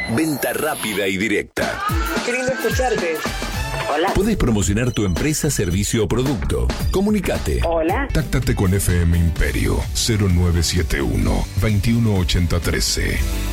Venta rápida y directa. Qué lindo escucharte. Hola. Podés promocionar tu empresa, servicio o producto. Comunicate. Hola. Táctate con FM Imperio 0971 218013.